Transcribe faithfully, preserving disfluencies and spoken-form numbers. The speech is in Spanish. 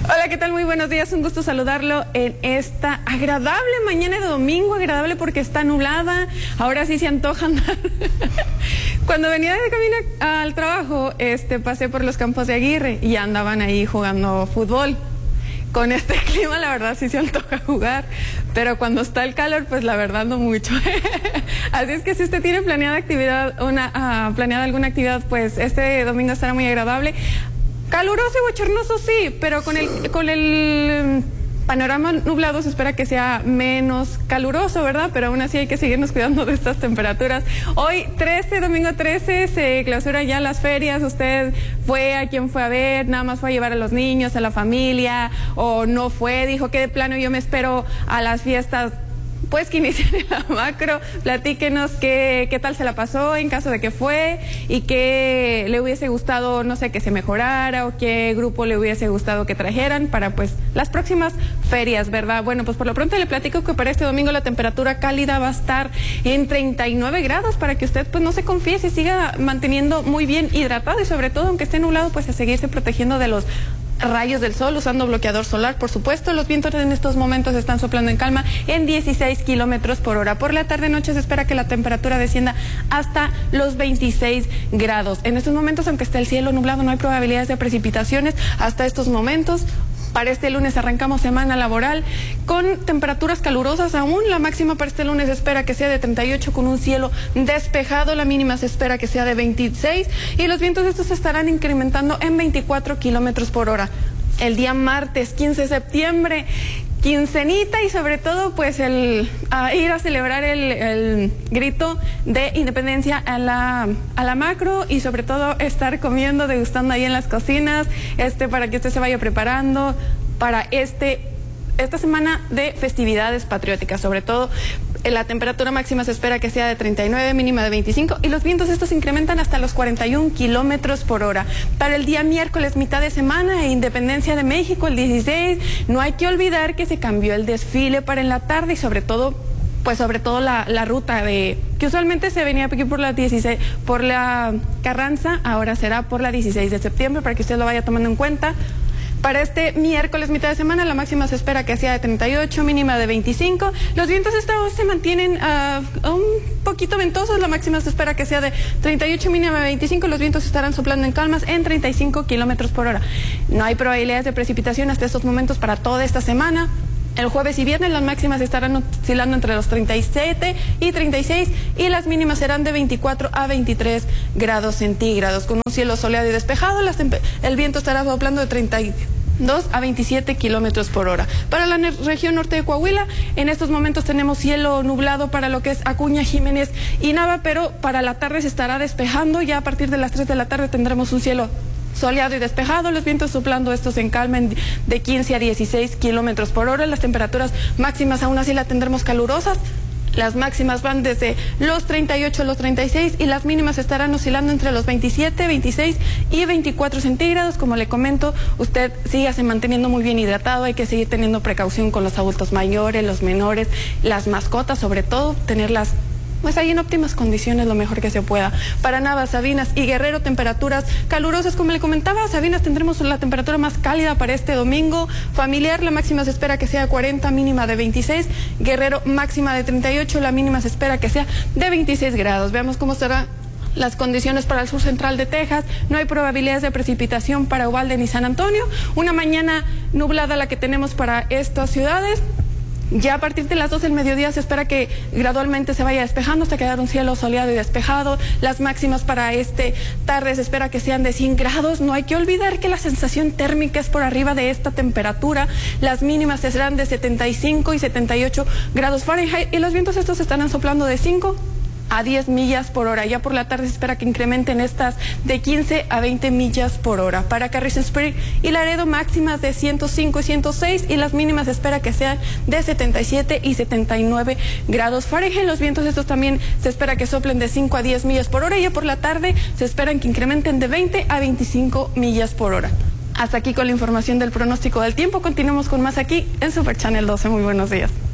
Hola, ¿qué tal? Muy buenos días, un gusto saludarlo en esta agradable mañana de domingo, agradable porque está nublada, ahora sí se antoja andar. Cuando venía de camino al trabajo, este, pasé por los campos de Aguirre y andaban ahí jugando fútbol. Con este clima, la verdad, sí se antoja jugar, pero cuando está el calor, pues la verdad no mucho. Así es que si usted tiene planeada actividad, una, uh, planeada alguna actividad, pues este domingo estará muy agradable. Caluroso y bochornoso, sí, pero con el, con el panorama nublado se espera que sea menos caluroso, ¿verdad? Pero aún así hay que seguirnos cuidando de estas temperaturas. Hoy, trece, domingo trece, se clausura ya las ferias. Usted fue, a quien fue a ver, nada más fue a llevar a los niños, a la familia, o no fue, dijo que de plano yo me espero a las fiestas pues que inician en la macro. Platíquenos qué, qué tal se la pasó en caso de que fue y qué le hubiese gustado, no sé, que se mejorara o qué grupo le hubiese gustado que trajeran para pues las próximas ferias, ¿verdad? Bueno, pues por lo pronto le platico que para este domingo la temperatura cálida va a estar en treinta y nueve grados para que usted pues no se confíe, se siga manteniendo muy bien hidratado y sobre todo aunque esté nublado pues a seguirse protegiendo de los rayos del sol, usando bloqueador solar, por supuesto. Los vientos en estos momentos están soplando en calma en dieciséis kilómetros por hora. Por la tarde-noche se espera que la temperatura descienda hasta los veintiséis grados. En estos momentos, aunque esté el cielo nublado, no hay probabilidades de precipitaciones hasta estos momentos. Para este lunes arrancamos semana laboral con temperaturas calurosas aún. La máxima para este lunes se espera que sea de treinta y ocho con un cielo despejado. La mínima se espera que sea de veintiséis y los vientos estos se estarán incrementando en veinticuatro kilómetros por hora. El día martes quince de septiembre, quincenita y sobre todo pues el a ir a celebrar el, el grito de independencia a la, a la macro y sobre todo estar comiendo, degustando ahí en las cocinas, este para que usted se vaya preparando para este esta semana de festividades patrióticas. Sobre todo la temperatura máxima se espera que sea de treinta y nueve, mínima de veinticinco y los vientos estos incrementan hasta los cuarenta y un kilómetros por hora. Para el día miércoles, mitad de semana, e Independencia de México, el dieciséis, no hay que olvidar que se cambió el desfile para en la tarde y sobre todo, pues sobre todo la, la ruta de que usualmente se venía aquí por la dieciséis, por la Carranza, ahora será por la dieciséis de septiembre para que usted lo vaya tomando en cuenta. Para este miércoles, mitad de semana, la máxima se espera que sea de treinta y ocho, mínima de veinticinco. Los vientos estados se mantienen uh, un poquito ventosos. La máxima se espera que sea de treinta y ocho, mínima de veinticinco. Los vientos estarán soplando en calmas en treinta y cinco kilómetros por hora. No hay probabilidades de precipitación hasta estos momentos para toda esta semana. El jueves y viernes las máximas estarán oscilando entre los treinta y siete y treinta y seis y las mínimas serán de veinticuatro a veintitrés grados centígrados. Con un cielo soleado y despejado, las el viento estará soplando de treinta y dos a veintisiete kilómetros por hora. Para la región norte de Coahuila, en estos momentos tenemos cielo nublado para lo que es Acuña, Jiménez y Nava, pero para la tarde se estará despejando. Ya a partir de las tres de la tarde tendremos un cielo soleado y despejado, los vientos soplando estos en calma de quince a dieciséis kilómetros por hora. Las temperaturas máximas aún así las tendremos calurosas. Las máximas van desde los treinta y ocho a los treinta y seis y las mínimas estarán oscilando entre los veintisiete, veintiséis y veinticuatro centígrados. Como le comento, usted sígase manteniendo muy bien hidratado, hay que seguir teniendo precaución con los adultos mayores, los menores, las mascotas, sobre todo tenerlas pues ahí en óptimas condiciones lo mejor que se pueda. Para Navas, Sabinas y Guerrero, temperaturas calurosas. Como le comentaba, Sabinas tendremos la temperatura más cálida para este domingo. Familiar, la máxima se espera que sea cuarenta, mínima de veintiséis. Guerrero, máxima de treinta y ocho, la mínima se espera que sea de veintiséis grados. Veamos cómo será las condiciones para el sur central de Texas. No hay probabilidades de precipitación para Uvalde ni San Antonio. Una mañana nublada la que tenemos para estas ciudades. Ya a partir de las dos del mediodía se espera que gradualmente se vaya despejando hasta quedar un cielo soleado y despejado. Las máximas para este tarde se espera que sean de cien grados. No hay que olvidar que la sensación térmica es por arriba de esta temperatura. Las mínimas serán de setenta y cinco y setenta y ocho grados Fahrenheit y los vientos estos estarán soplando de cinco a diez millas por hora. Ya por la tarde se espera que incrementen estas de quince a veinte millas por hora. Para Carrizo Springs y Laredo, máximas de ciento cinco y ciento seis y las mínimas se espera que sean de setenta y siete y setenta y nueve grados Fahrenheit. Los vientos estos también se espera que soplen de cinco a diez millas por hora y ya por la tarde se esperan que incrementen de veinte a veinticinco millas por hora. Hasta aquí con la información del pronóstico del tiempo. Continuamos con más aquí en Super Channel doce. Muy buenos días.